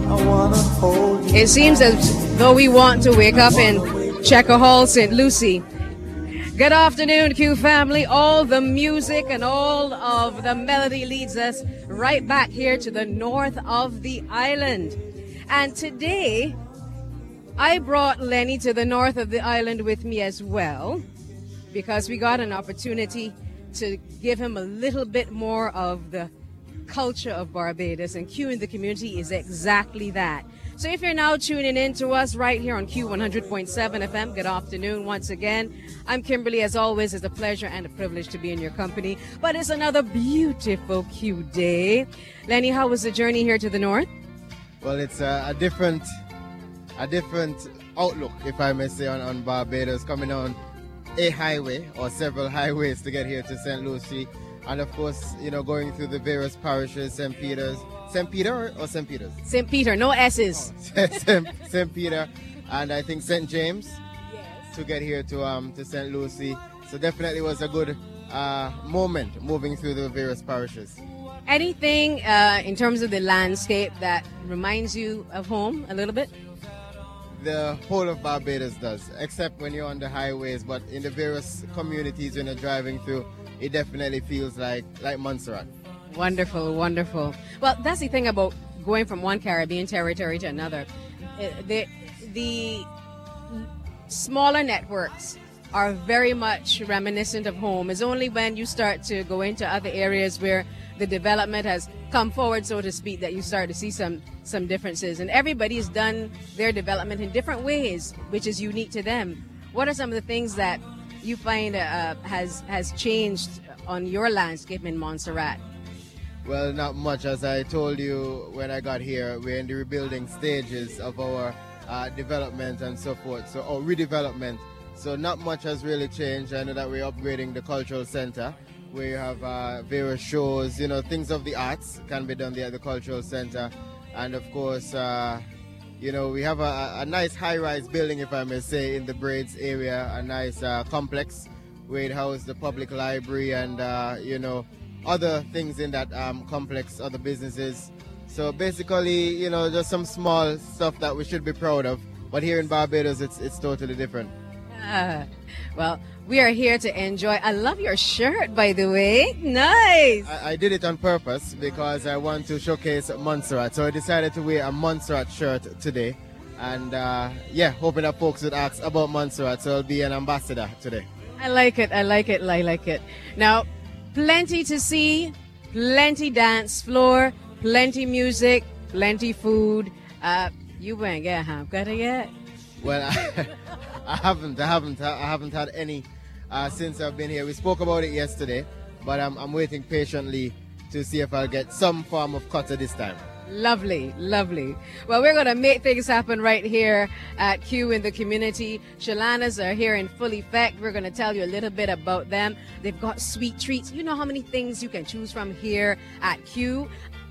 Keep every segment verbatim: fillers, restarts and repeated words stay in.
It seems as though we want to wake up in Checker Hall, Saint Lucie. Good afternoon, Q family. All the music and all of the melody leads us right back here to the north of the island. And today, I brought Lenny to the north of the island with me as well, because we got an opportunity to give him a little bit more of the culture of Barbados, and Q in the community is exactly that. So if you're now tuning in to us right here on Q one hundred point seven F M, good afternoon once again. I'm Kimberly. As always, it's a pleasure and a privilege to be in your company. But it's another beautiful Q day. Lenny, how was the journey here to the north? Well, it's a, a different a different outlook, if I may say, on, on Barbados, coming on a highway or several highways to get here to Saint Lucie. And of course, you know, going through the various parishes, Saint Peter's. Saint Peter or Saint Peter's? Saint Peter, no S's. Saint Saint Peter, and I think Saint James. Yes. To get here to um to Saint Lucie. So definitely was a good uh, moment moving through the various parishes. Anything uh, in terms of the landscape that reminds you of home a little bit? The whole of Barbados does, except when you're on the highways, but in the various communities when you're driving through, it definitely feels like, like Montserrat. Wonderful, wonderful. Well, that's the thing about going from one Caribbean territory to another. Uh, The, the smaller networks are very much reminiscent of home. It's only when you start to go into other areas where the development has come forward, so to speak, that you start to see some some differences. And everybody's done their development in different ways, which is unique to them. What are some of the things that you find uh, has has changed on your landscape in Montserrat? Well, not much. As I told you when I got here, we're in the rebuilding stages of our uh, development and so forth, so or redevelopment. So not much has really changed. I know that we're upgrading the cultural center, where you have uh, various shows, you know, things of the arts can be done there at the cultural center. And of course, uh, you know, we have a, a nice high-rise building, if I may say, in the Braids area, a nice uh, complex where it houses the public library and, uh, you know, other things in that um, complex, other businesses. So basically, you know, just some small stuff that we should be proud of. But here in Barbados, it's it's totally different. Ah, well, we are here to enjoy. I love your shirt, by the way. Nice. I, I did it on purpose because I want to showcase Montserrat. So I decided to wear a Montserrat shirt today. And uh, yeah, hoping that folks would ask about Montserrat. So I'll be an ambassador today. I like it. I like it. I like it. Now, plenty to see, plenty dance floor, plenty music, plenty food. Uh, you ain't get hamburger yet? Well, I, I haven't. I haven't. I haven't had any uh, since I've been here. We spoke about it yesterday, but I'm, I'm waiting patiently to see if I'll get some form of cutter this time. Lovely, lovely. Well, we're going to make things happen right here at Q in the community. Shalanas are here in full effect. We're going to tell you a little bit about them. They've got sweet treats. You know how many things you can choose from here at Q.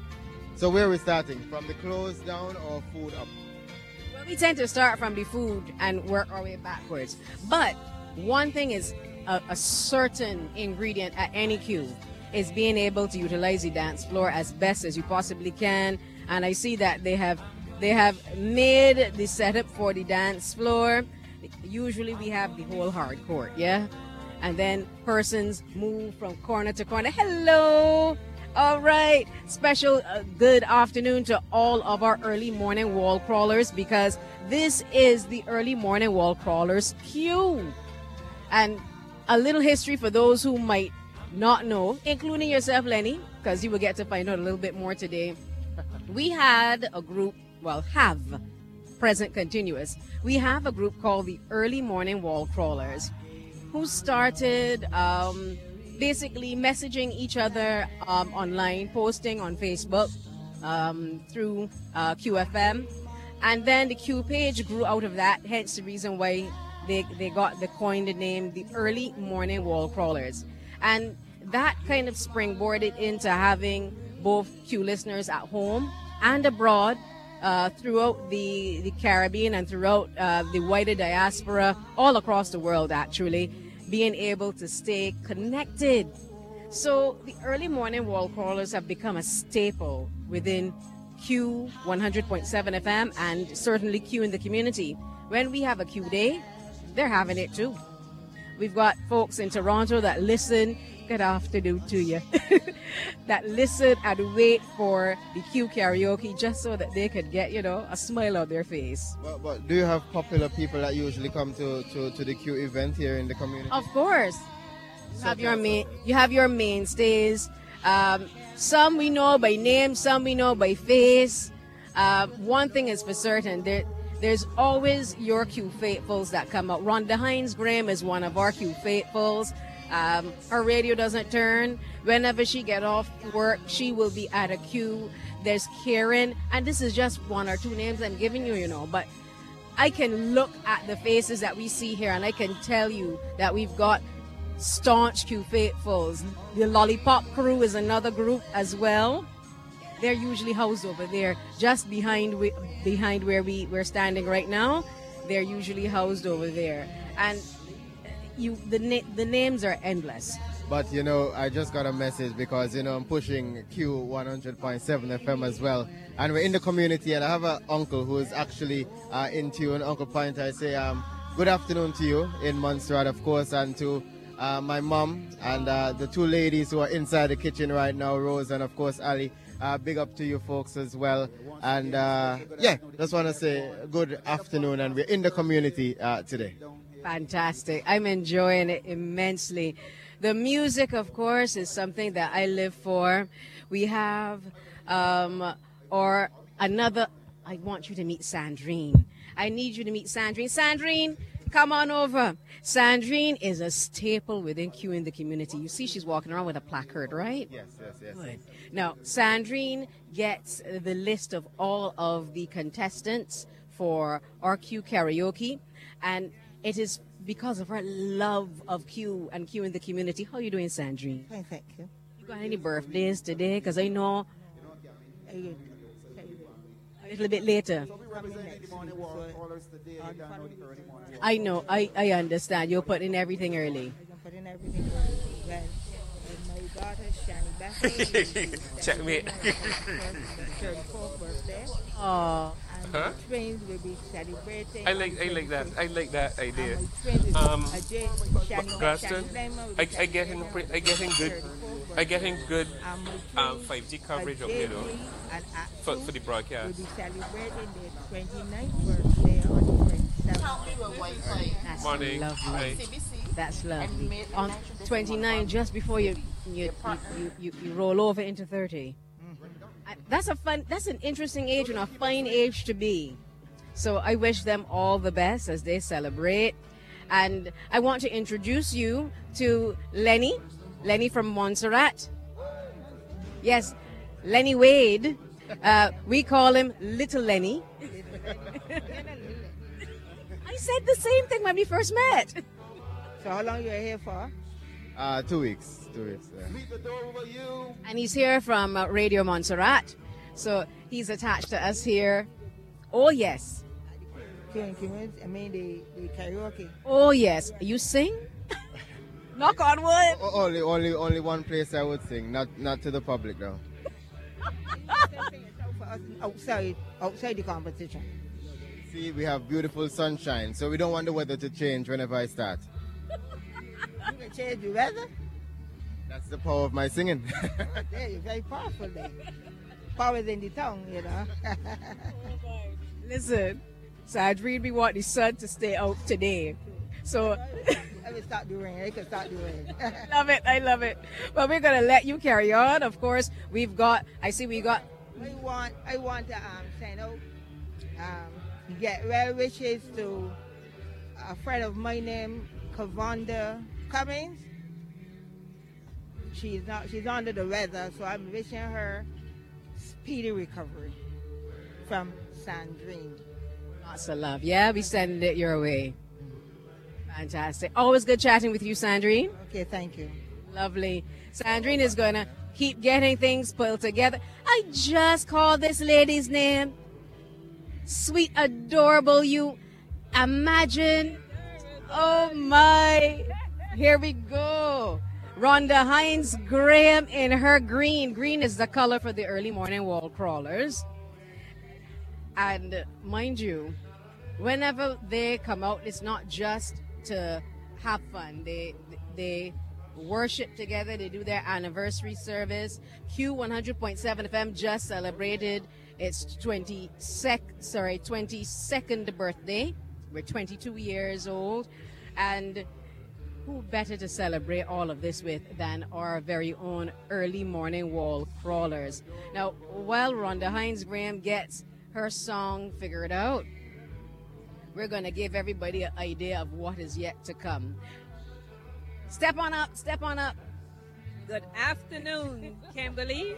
So where are we starting? From the clothes down or food up? Well, we tend to start from the food and work our way backwards. But one thing is a, a certain ingredient at any Q is being able to utilize the dance floor as best as you possibly can. And I see that they have they have made the setup for the dance floor. Usually we have the whole hard court, yeah? And then persons move from corner to corner. Hello! All right. Special uh, good afternoon to all of our early morning wall crawlers, because this is the early morning wall crawlers Q. And a little history for those who might not know, including yourself, Lenny, because you will get to find out a little bit more today. We had a group, well, have, present continuous. We have a group called the Early Morning Wall Crawlers, who started um, basically messaging each other um, online, posting on Facebook um, through uh, Q F M. And then the Q page grew out of that, hence the reason why they, they got the coined the name the Early Morning Wall Crawlers. And that kind of springboarded into having both Q listeners at home and abroad uh, throughout the, the Caribbean and throughout uh, the wider diaspora, all across the world actually, being able to stay connected. So the early morning wall crawlers have become a staple within Q one hundred point seven F M and certainly Q in the community. When we have a Q day, they're having it too. We've got folks in Toronto that listen, good afternoon to you, that listen and wait for the Q karaoke just so that they could get, you know, a smile on their face. But, but do you have popular people that usually come to, to, to the Q event here in the community? Of course. You have your main, you have your mainstays. Um, some we know by name, some we know by face. Uh, one thing is for certain, there, there's always your Q faithfuls that come out. Rhonda Hines Graham is one of our Q faithfuls. Um, her radio doesn't turn. Whenever she get off work, she will be at a Q. There's Karen, and this is just one or two names I'm giving you, you know, but I can look at the faces that we see here and I can tell you that we've got staunch Q faithfuls. The Lollipop Crew is another group as well. They're usually housed over there, just behind we, behind where we, we're standing right now. They're usually housed over there. And you the, na- the names are endless. But, you know, I just got a message because, you know, I'm pushing Q one hundred point seven F M as well. And we're in the community, and I have an uncle who is actually uh, in tune, Uncle Pointer. I say um, good afternoon to you in Montserrat, of course, and to uh, my mom and uh, the two ladies who are inside the kitchen right now, Rose and, of course, Ali. Uh, big up to you folks as well. And, uh, yeah, just want to say good afternoon, and we're in the community uh, today. Fantastic. I'm enjoying it immensely. The music, of course, is something that I live for. We have, um, or another, I want you to meet Sandrine. I need you to meet Sandrine. Sandrine, come on over. Sandrine is a staple within Q in the community. You see she's walking around with a placard, right? Yes, yes, yes. Good. Now, Sandrine gets the list of all of the contestants for our Q karaoke, and it is because of her love of Q and Q in the community. How are you doing, Sandrine? Fine, thank you. You got any birthdays today? Because I know a little bit later. I know, I, I understand. You're putting everything early. I'm putting everything well. And my daughter, Shani Becker, Checkmate. thirty-fourth birthday. Oh, And Huh? the twins will be celebrating. I like I like that. I like that idea. And my twins, Um, Ajay, Shani, Graston, Shani Lema will I, be I getting celebrating pre- I getting good thirty-fourth I getting good And my um twins, five G coverage up Ajay here though Lee and for, Atsu for the will broadcast. be celebrating their twenty-ninth birthday on the twenty-seventh. that's Morning. lovely. Hi. That's lovely. On twenty-nine, just before you you, you, you, you roll over into thirty. I- That's a fun, that's an interesting age and a fine age to be. So I wish them all the best as they celebrate. And I want to introduce you to Lenny, Lenny from Montserrat. Yes, Lenny Wade. Uh, we call him Little Lenny. I said the same thing when we first met. So how long you are here for? Uh, two weeks, two weeks. Yeah. And he's here from uh, Radio Montserrat. So he's attached to us here. Oh, yes. Q and I mean the, the karaoke. Oh, yes. You sing? Knock on wood. O- Only, only, only one place I would sing, not, not to the public though. For us outside, outside the competition. See, we have beautiful sunshine, so we don't want the weather to change whenever I start. You can change the weather. That's the power of my singing. Yeah, you're very powerful then. Power in the tongue, you know. Listen, Sandrine, we want the sun to stay out today. So, I will start the rain. I can start the rain. love it. I love it. Well, we're going to let you carry on. Of course, we've got, I see we got, I want, I want to um, send out, um, get well wishes to a friend of mine named Kavonda Cummings. She's not, she's under the weather, so I'm wishing her speedy recovery from Sandrine. lots of love. Yeah, we sending it your way. Fantastic. Always good chatting with you, Sandrine. Okay, thank you. Lovely. Sandrine is going to keep getting things put together. I just called this lady's name. Sweet, adorable you. Imagine. Oh, my. Here we go. Rhonda Hines Graham in her green. Green is the color for the early morning wall crawlers. And mind you, whenever they come out, it's not just to have fun. They they worship together. They do their anniversary service. Q one hundred point seven F M just celebrated its twenty-second, sorry, twenty-second birthday. We're twenty-two years old, and who better to celebrate all of this with than our very own early morning wall crawlers? Now, while Rhonda Hines Graham gets her song figured out, we're going to give everybody an idea of what is yet to come. Step on up, step on up. Good afternoon, Kimberly.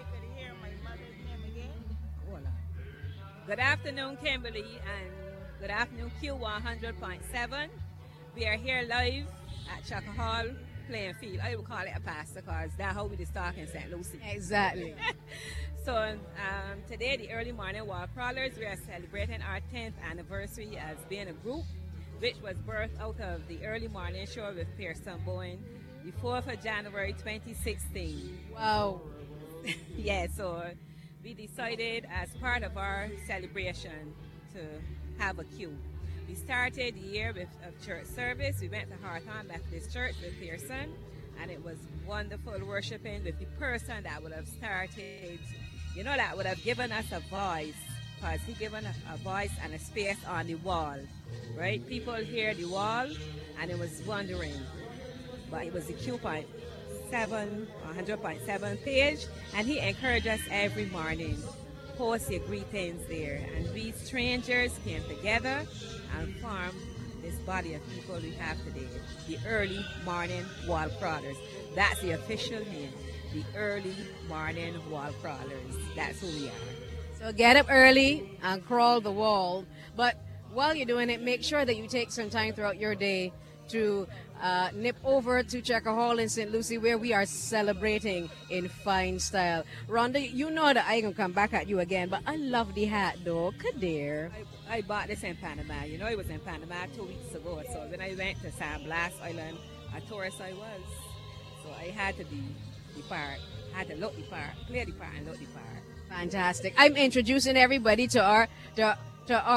Good afternoon, Kimberly, and good afternoon, Q one hundred point seven. We are here live at Chaka Hall playing field. I would call it a pastor because that's how we just talk in Saint Lucie. Exactly. So um, today, the early morning wall crawlers, we are celebrating our tenth anniversary as being a group, which was birthed out of the early morning show with Pearson Bowen, the fourth of January twenty sixteen. Wow. Yeah, so we decided as part of our celebration to have a Q. We started the year with a church service. We went to Hawthorne Methodist Church with Pearson, and it was wonderful worshiping with the person that would have started, you know, that would have given us a voice, because he given a, a voice and a space on the wall, right? People hear the wall, and it was wondering, but it was the Q point seven, one hundred point seven page, and he encouraged us every morning, post your greetings there, and we strangers came together and formed this body of people we have today, the Early Morning Wall Crawlers. That's the official name, the Early Morning Wall Crawlers. That's who we are. So get up early and crawl the wall. But while you're doing it, make sure that you take some time throughout your day to uh, nip over to Checker Hall in Saint Lucie, where we are celebrating in fine style. Rhonda, you know that I can come back at you again, but I love the hat, though. Kadir. I, I bought this in Panama. You know, it was in Panama two weeks ago. So when I went to San Blas Island, a tourist I was. So I had to be the part. I had to look the part, play the part, and look the part. Fantastic. I'm introducing everybody to our to, to our